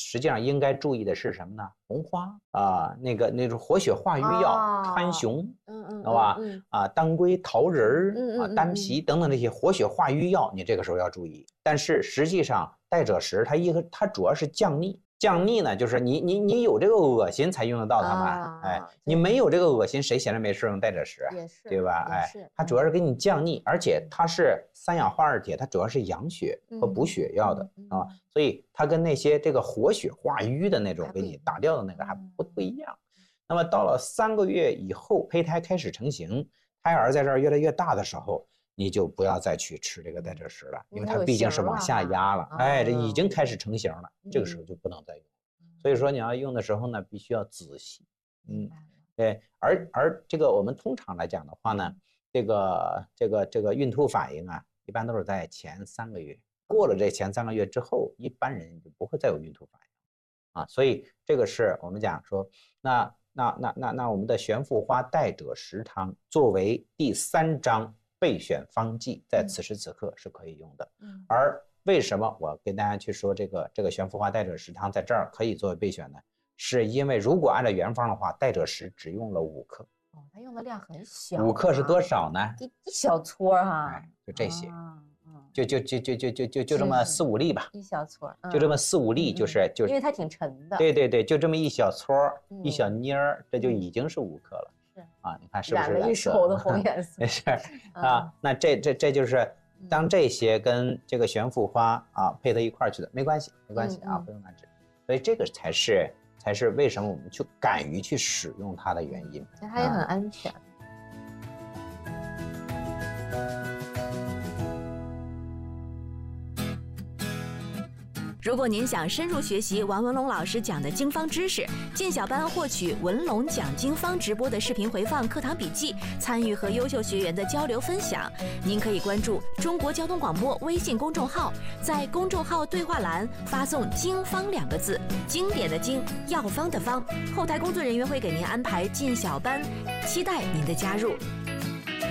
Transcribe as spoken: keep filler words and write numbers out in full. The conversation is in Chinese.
实际上应该注意的是什么呢？红花啊，那个那种活血化瘀药，哦、川芎，嗯嗯，好吧，嗯啊，当归、桃仁儿、嗯、啊、丹皮等等这些活血化瘀药，你这个时候要注意。但是实际上，代赭石它一个它主要是降逆。降逆呢，就是你你你有这个恶心才用得到它嘛，啊、哎，你没有这个恶心，谁闲着没事用代赭石啊？ 也是， 对吧？哎，它主要是给你降逆，而且它是三氧化二铁，它主要是养血和补血药的、嗯、啊，所以它跟那些这个活血化瘀的那种给你打掉的那个还不不一样。那么到了三个月以后，胚胎开始成型，胎儿在这儿越来越大的时候，你就不要再去吃这个代赭石了，因为它毕竟是往下压了，哎，这已经开始成型了，这个时候就不能再用。所以说你要用的时候呢，必须要仔细，嗯，对，而而这个我们通常来讲的话呢，这个这个这个孕吐反应啊，一般都是在前三个月，过了这前三个月之后，一般人就不会再有孕吐反应啊。所以这个是我们讲说，那那那那那我们的玄附花代赭石汤作为第三章备选方剂，在此时此刻是可以用的。嗯，而为什么我跟大家去说这个这个玄附花代赭石汤在这儿可以作为备选呢？是因为如果按照原方的话，代赭石只用了五克。 哦，它用的量很小、啊。 五克是多少呢？ 一一小撮哈、啊哎，就这些，啊嗯、就就就就就就就就这么四五粒吧。 一小撮、嗯， 就这么四五粒，就是就是， 因为它挺沉的。 对对对，就这么一小撮、嗯、一小妮儿，这就已经是五克了。是啊，你看是不是染了一手的红颜色？ 没事啊，嗯、那这这这就是。当这些跟这个玄附花啊配到一块儿去的，没关系，没关系啊，嗯嗯不用拿纸。所以这个才是才是为什么我们去敢于去使用它的原因。 它也很安全。啊如果您想深入学习王文龙老师讲的经方知识，进小班获取文龙讲经方直播的视频回放、课堂笔记，参与和优秀学员的交流分享，您可以关注中国交通广播微信公众号，在公众号对话栏发送“经方”两个字，经典的经，药方的方，后台工作人员会给您安排进小班，期待您的加入。